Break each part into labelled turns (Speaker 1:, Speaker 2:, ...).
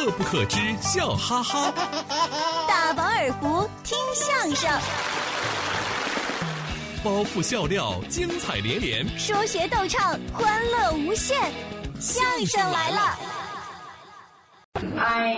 Speaker 1: 乐不可支，笑哈哈。
Speaker 2: 大饱耳福，听相声。
Speaker 1: 包袱笑料，精彩连连；
Speaker 2: 说学逗唱，欢乐无限。相声来了！
Speaker 3: 哎，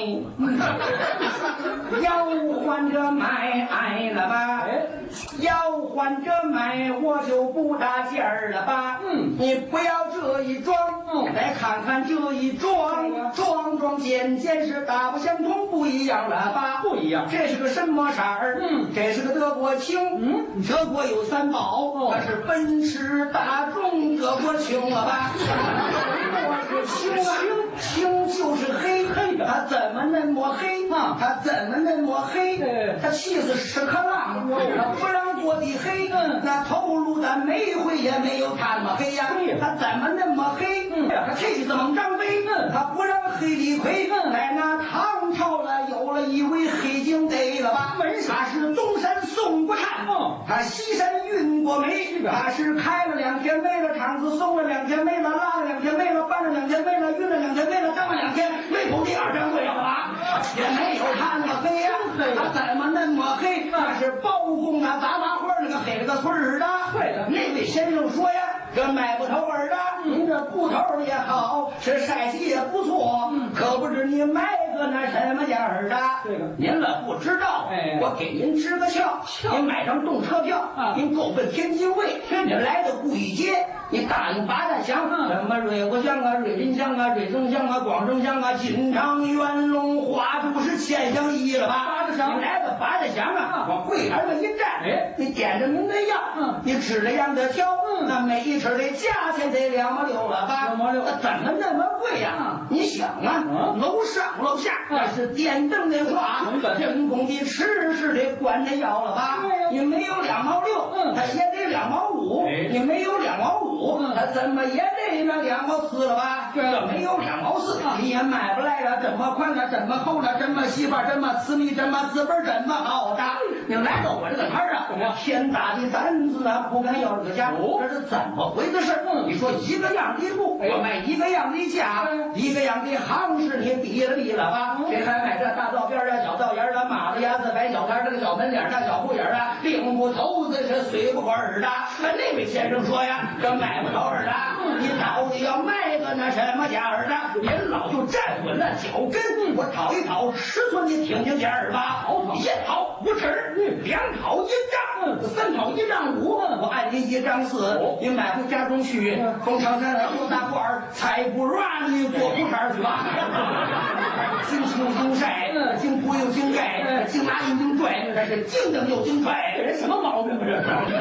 Speaker 3: 要换着买了吧？要换着买，我就不大劲儿了吧？你不要这一装，再看看这一装，装件是大不相同，不一样了吧？不一样。这是个什么色儿？这是个德国青。德国有三宝，它是奔驰、大众、德国青了吧？我是青啊，青就是黑。他怎么那么黑？他怎么那么黑？他气死屎壳郎，他不让过的黑。那头颅的煤灰也没有他那么黑呀。他怎么那么黑？他气死猛张飞，他不让黑李逵。在那唐朝了，有了一位黑警得了吧？他是东山宋国禅，他西山运过煤，他是开了2天煤了，厂子送了2天煤了，拉了2天煤了，搬了2天煤了，运了2天煤了，当了2天煤口第2掌柜了吧？也没有他那么黑呀，他怎么那么黑？那是包公啊，杂花花那个黑了个村儿的。对的，那位先生说呀，这买不头儿的，您这布头也好，是晒洗也不错，可不知你买个那什么价儿的？这个您了不知道，我给您支个窍，您买张动车票，您够奔天津卫，您来到故意街，你答应八大乡，什么瑞国乡啊、瑞林乡啊、瑞增乡啊、广正乡啊、金昌、元龙、花都是千乡一了吧？八大乡，你来到八大乡啊，往柜台上一站，你点着您的药，你指着样的挑，那每一尺的价钱得2毛6了吧？2毛6，那怎么那么贵呀？你想啊，楼上楼下那是电灯的话，人工的吃是得管着药了吧？你没有2毛6，他也得2毛5，你没有2毛5，他怎么也得那2毛4了吧？这没有2毛4，你也买不来了，这么宽了，这么厚了，这么细吧，这么私密，这么资本，这么好的。你来到我这个摊儿啊，天大的胆子啊，不敢要这个价，这是怎么回事？你说一个样的布，我卖一个样的价，一个样的行市，你比了吧？谁还买这大道边啊、小道沿啊、马子牙子、白小摊这个小门脸啊、小铺眼啊，领不头子是随不儿的。那位先生说呀，这买不头儿的，你到底要卖个那什么价儿的？您老就站稳了脚跟，我讨一讨尺寸，你听听价儿吧。1讨5尺，2讨1丈，3讨1丈5，我按您1丈4，你买回家中去，从长山来后大褂儿，才不让你做裤衩去吧。经青经晒，经铺又经盖，经拿又经拽，这是经蹬又经拽，这人什么毛病啊？这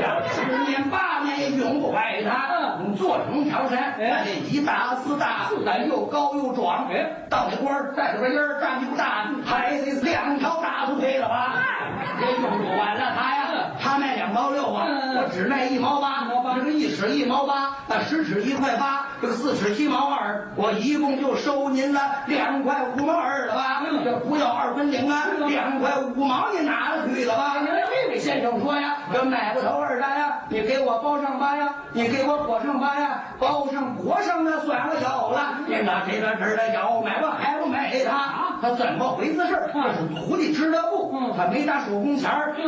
Speaker 3: 10年8年也永不坏他。你做成长山，那得1大4大，4大又高又壮，到那官儿带着个烟儿，站不大，还得2条大腿配了吧？也用不完了他呀，他卖2毛6啊，我只卖1毛8，这个1尺1毛8，那10尺1块8，这个4尺7毛2，我一共就收您了2块5毛2了吧？这不要2分领啊，2块5毛你拿了去了吧？这位先生说呀，这买不头儿的呀，你给我包上吧呀，你给我裹上吧呀，包上裹上那算我有了，你拿这个纸的要买我还不买他？他怎么回事？这是徒弟织的布，他没打手工钱儿。